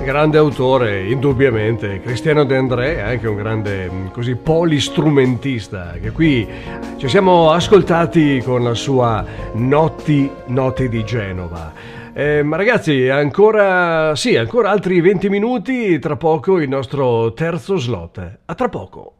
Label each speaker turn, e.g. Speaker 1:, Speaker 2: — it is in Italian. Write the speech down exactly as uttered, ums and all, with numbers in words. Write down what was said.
Speaker 1: grande autore, indubbiamente, Cristiano De André, anche un grande così polistrumentista, che qui ci siamo ascoltati con la sua Notti, Notti di Genova. Eh, ma ragazzi, ancora, sì, ancora altri venti minuti, tra poco il nostro terzo slot. A tra poco.